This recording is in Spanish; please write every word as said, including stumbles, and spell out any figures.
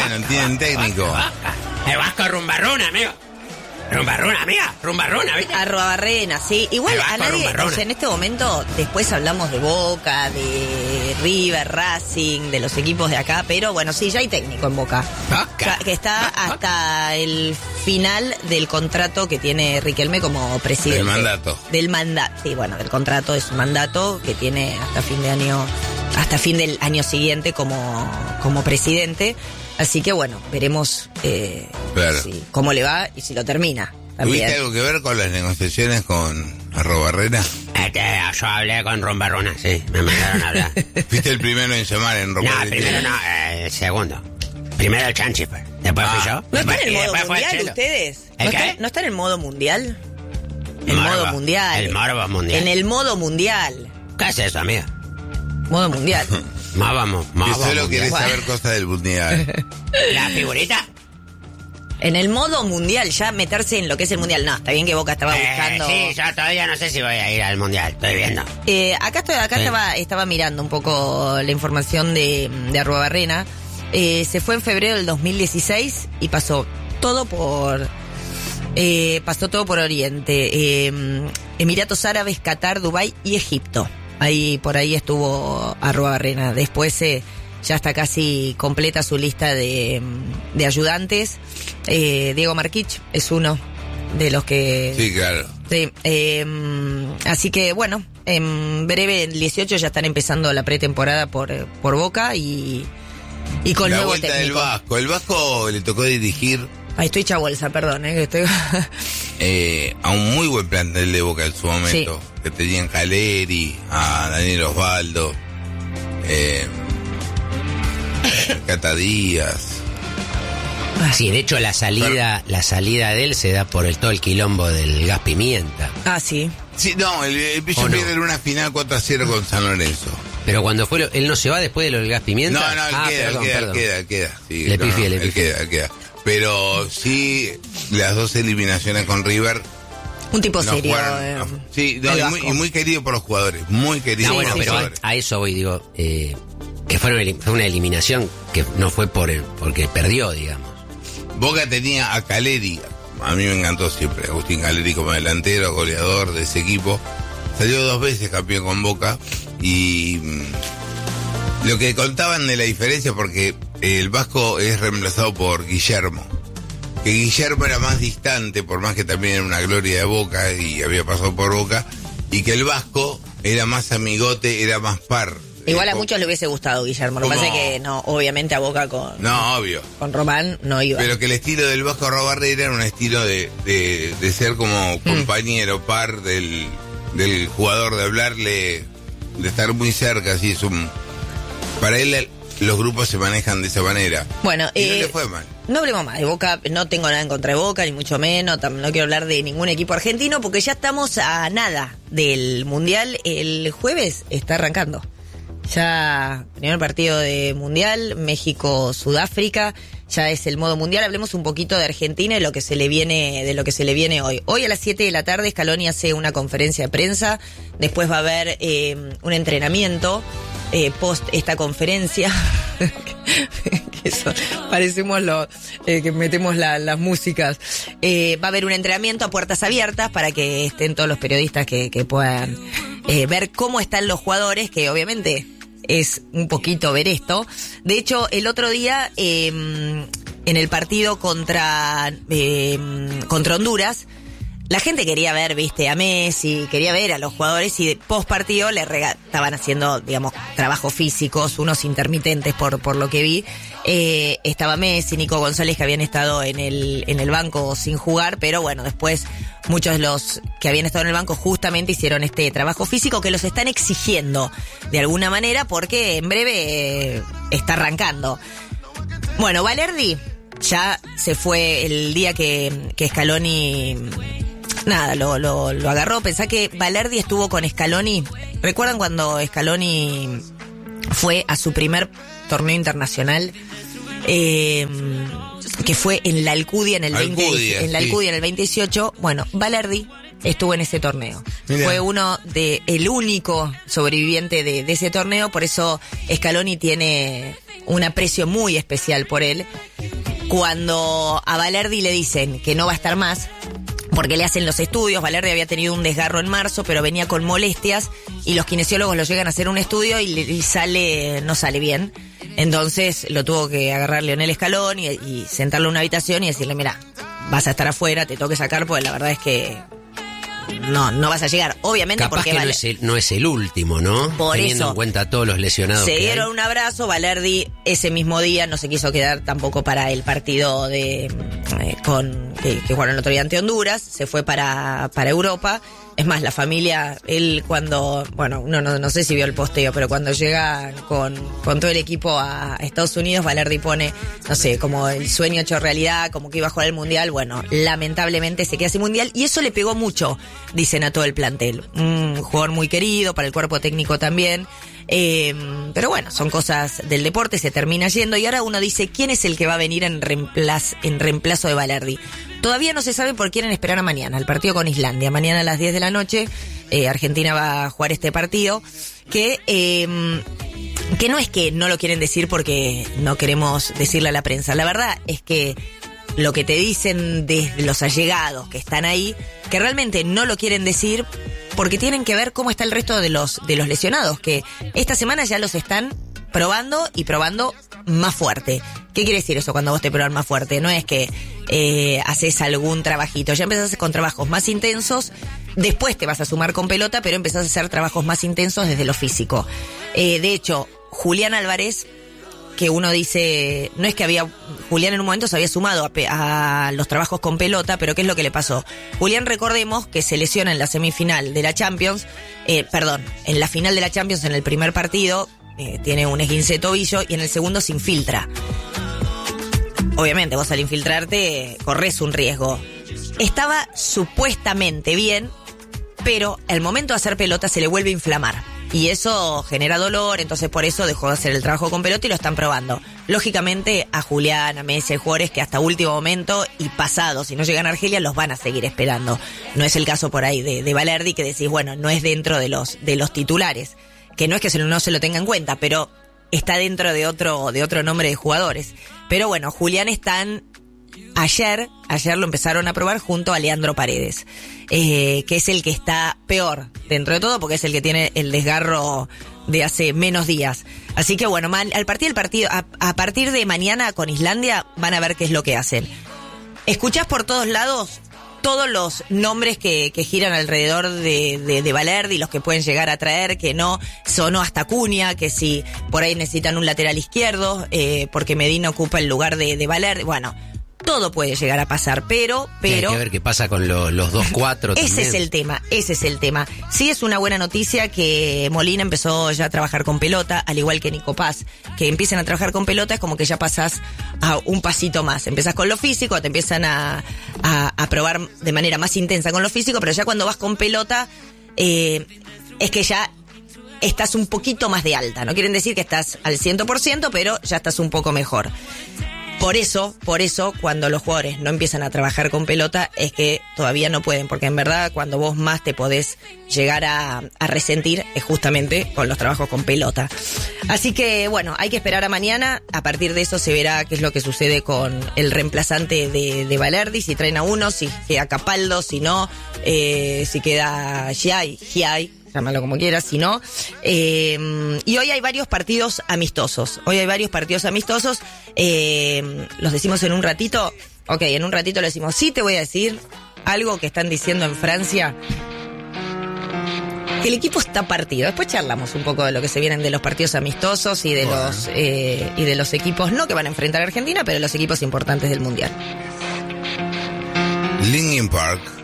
Bueno, tienen técnico. El Vasco rumbarruna, amigo. Rumbarruna, amiga. Rumbarruna, ¿viste? Arruabarrena, sí. Igual a nadie, o sea, en este momento, después hablamos de Boca, de River, Racing, de los equipos de acá, pero bueno, sí, ya hay técnico en Boca. Boca. Que está hasta el final del contrato que tiene Riquelme como presidente. Del mandato. Del mandato, sí, bueno, del contrato es un mandato que tiene hasta fin de año, hasta fin del año siguiente como, como presidente. Así que bueno, veremos eh, claro. si, cómo le va y si lo termina. También. ¿Tuviste algo que ver con las negociaciones con Arruabarrena? Este, yo hablé con Rumbarruna, sí, me mandaron a hablar. Fuiste el primero en llamar en Rumbarrena. No, primero no, eh, el segundo. Primero el Chanchi fue, después ah. fui yo. ¿No después, están en y modo después fue el mundial Chelo. ustedes? ¿El ¿No qué? están, ¿No están en modo mundial? En Morbo. modo mundial. El morbo mundial. En el modo mundial. ¿Qué es eso, amiga? Modo mundial. Más vamos, más Que vamos. solo querés Bueno. saber cosas del mundial. ¿La figurita? En el modo mundial, ya meterse en lo que es el mundial. No, está bien que Boca estaba Eh, buscando. sí, yo todavía no sé si voy a ir al mundial, estoy viendo. Eh, acá estoy, acá Sí. estaba, estaba mirando un poco la información de, de Arruabarrena. Eh, se fue en febrero del dos mil dieciséis y pasó todo por. Eh, pasó todo por Oriente. Eh, Emiratos Árabes, Qatar, Dubái y Egipto. Ahí, por ahí estuvo Arruabarrena. Después eh, ya está casi completa su lista de, de ayudantes. Eh, Diego Marquich es uno de los que... Sí, claro. Sí, eh, así que bueno, en breve, el dieciocho ya están empezando la pretemporada por, por Boca y, y con La nuevo vuelta del técnico. Vasco. El Vasco le tocó dirigir Ahí estoy hecha bolsa, perdón, eh, que estoy... eh, a un muy buen plantel de Boca en su momento. Sí. Que tenían Caleri, a Daniel Osvaldo, eh, Cata Díaz. Sí, de hecho la salida, la salida de él se da por el todo el quilombo del gas pimienta. Ah, sí. Sí, no, el, el Pillo ¿O no? pierde en una final cuatro a cero con San Lorenzo. Pero cuando fue, lo- él no se va después de lo del gas pimienta. No, no, él ah, queda, perdón, él queda, perdón. él queda, él queda. Sí, Le no, pifié, no, le él pifié. queda, él queda. Pero sí, las dos eliminaciones con River. Un tipo no serio. jugaron, eh, no. Sí, no, el y, muy, Vasco. y muy querido por los jugadores, muy querido No, por bueno, los pero a, jugadores. a eso voy, digo, eh, que fueron elim- fue una eliminación que no fue por el, porque perdió, digamos. Boca tenía a Caleri, a mí me encantó siempre, Agustín Caleri como delantero, goleador de ese equipo. Salió dos veces campeón con Boca y mm, lo que contaban de la diferencia, porque el Vasco es reemplazado por Guillermo, que Guillermo era más distante, por más que también era una gloria de Boca y había pasado por Boca, y que el Vasco era más amigote, era más par. Igual Eh, a con- muchos le hubiese gustado Guillermo. Lo que ¿Cómo? pasa es que no, obviamente a Boca con, No, obvio. con Román no iba. Pero que el estilo del Vasco Arruabarrena era un estilo de, de, de ser como compañero, par del, del jugador, de hablarle, de estar muy cerca, así es un... Para él los grupos se manejan de esa manera. Bueno, Y no eh, le fue mal. no hablemos más de Boca, no tengo nada en contra de Boca, ni mucho menos, tam- no quiero hablar de ningún equipo argentino, porque ya estamos a nada del Mundial. El jueves está arrancando. Ya, primer partido de Mundial, México-Sudáfrica, ya es el modo Mundial. Hablemos un poquito de Argentina y lo que se le viene, de lo que se le viene hoy. Hoy a las siete de la tarde Scaloni hace una conferencia de prensa, después va a haber eh, un entrenamiento eh, post esta conferencia. Eso, parecemos lo eh, que metemos la- las músicas. Eh, va a haber un entrenamiento a puertas abiertas para que estén todos los periodistas que, que puedan eh, ver cómo están los jugadores, que obviamente es un poquito ver esto. De hecho, el otro día eh, en el partido contra eh, contra Honduras, la gente quería ver, viste, a Messi, quería ver a los jugadores y de post partido le rega- estaban haciendo, digamos, trabajos físicos, unos intermitentes por por lo que vi. Eh, estaba Messi, Nico González, que habían estado en el en el banco sin jugar, pero bueno, después muchos de los que habían estado en el banco justamente hicieron este trabajo físico que los están exigiendo de alguna manera porque en breve eh, está arrancando. Bueno, Valerdi ya se fue el día que, que Scaloni... Nada, lo, lo, lo agarró. Pensá que Valerdi estuvo con Scaloni. ¿Recuerdan cuando Scaloni fue a su primer torneo internacional? Eh, que fue en la Alcudia en el Alcudia, veinte, en la sí. Alcudia en el veinte dieciocho. Bueno, Valerdi estuvo en ese torneo. Mirá. Fue uno de el único sobreviviente de, de ese torneo, por eso Scaloni tiene un aprecio muy especial por él. Cuando a Balerdi le dicen que no va a estar más, porque le hacen los estudios, Balerdi había tenido un desgarro en marzo, pero venía con molestias, y los kinesiólogos lo llegan a hacer un estudio y, y sale, no sale bien. Entonces lo tuvo que agarrar Lionel Scaloni y, y sentarlo en una habitación y decirle, mira, vas a estar afuera, te tengo que sacar, porque la verdad es que no, no vas a llegar. Obviamente capaz porque que vale, no, es el, no es el último, ¿no? Por Teniendo eso, en cuenta todos los lesionados se que dieron hay. un abrazo. Balerdi ese mismo día no se quiso quedar tampoco para el partido de eh, con que, que jugaron el otro día ante Honduras, se fue para, para Europa. Es más, la familia, él cuando, bueno, no, no, no sé si vio el posteo, pero cuando llega con, con todo el equipo a Estados Unidos, Balerdi pone, no sé, como el sueño hecho realidad, como que iba a jugar el Mundial. Bueno, lamentablemente se queda sin Mundial y eso le pegó mucho, dicen, a todo el plantel. Un jugador muy querido, para el cuerpo técnico también. Eh, pero bueno, son cosas del deporte, se termina yendo y ahora uno dice, ¿quién es el que va a venir en reemplazo, en reemplazo de Balerdi? Todavía no se sabe por quieren esperar a mañana, el partido con Islandia. Mañana a las diez de la noche, eh, Argentina va a jugar este partido, que, eh, que no es que no lo quieren decir porque no queremos decirle a la prensa. La verdad es que lo que te dicen desde los allegados que están ahí, que realmente no lo quieren decir porque tienen que ver cómo está el resto de los, de los lesionados, que esta semana ya los están probando y probando más fuerte. ¿Qué quiere decir eso cuando vos te probas más fuerte? No es que eh, haces algún trabajito, ya empezás con trabajos más intensos, después te vas a sumar con pelota, pero empezás a hacer trabajos más intensos desde lo físico. Eh, de hecho, Julián Álvarez, que uno dice, no es que había, Julián en un momento se había sumado a, a los trabajos con pelota, pero ¿qué es lo que le pasó? Julián, recordemos que se lesiona en la semifinal de la Champions, eh, perdón, en la final de la Champions, en el primer partido, eh, tiene un esguince de tobillo y en el segundo se infiltra. Obviamente vos al infiltrarte corres un riesgo. Estaba supuestamente bien, pero al momento de hacer pelota se le vuelve a inflamar. Y eso genera dolor, entonces por eso dejó de hacer el trabajo con pelota y lo están probando. Lógicamente a Julián, a Messi, jugadores que hasta último momento y pasado, si no llegan a Argelia, los van a seguir esperando. No es el caso por ahí de, de Balerdi, que decís, bueno, no es dentro de los, de los titulares. Que no es que se, no se lo tenga en cuenta, pero está dentro de otro, de otro nombre de jugadores. Pero bueno, Julián están... Ayer, ayer lo empezaron a probar junto a Leandro Paredes, eh, que es el que está peor dentro de todo, porque es el que tiene el desgarro de hace menos días. Así que bueno, man, al partir del partido, a, a partir de mañana con Islandia van a ver qué es lo que hacen. Escuchás por todos lados todos los nombres que, que giran alrededor de, de, de Balerdi, los que pueden llegar a traer, que no, sonó hasta Acuña, que si por ahí necesitan un lateral izquierdo, eh, porque Medina ocupa el lugar de, de Balerdi, bueno... Todo puede llegar a pasar, pero... pero hay que ver qué pasa con lo, los dos cuatro también. Ese es el tema, ese es el tema. Sí es una buena noticia que Molina empezó ya a trabajar con pelota, al igual que Nico Paz. Que empiecen a trabajar con pelota es como que ya pasás a un pasito más. Empezás con lo físico, te empiezan a, a, a probar de manera más intensa con lo físico, pero ya cuando vas con pelota, eh, es que ya... estás un poquito más de alta. No quieren decir que estás al cien por ciento, pero ya estás un poco mejor. Por eso, por eso, cuando los jugadores no empiezan a trabajar con pelota, es que todavía no pueden, porque en verdad cuando vos más te podés llegar a, a resentir es justamente con los trabajos con pelota. Así que, bueno, hay que esperar a mañana. A partir de eso se verá qué es lo que sucede con el reemplazante de, de Balerdi, si traen a uno, si queda Capaldo, si no, eh, si queda Giai, Giai. Llámalo como quieras, si no. Eh, y hoy hay varios partidos amistosos. Hoy hay varios partidos amistosos. Eh, los decimos en un ratito. Ok, en un ratito lo decimos. Sí, te voy a decir algo que están diciendo en Francia. Que el equipo está partido. Después charlamos un poco de lo que se vienen de los partidos amistosos y de bueno. los eh, y de los equipos, no que van a enfrentar a Argentina, pero los equipos importantes del Mundial. Linkin Park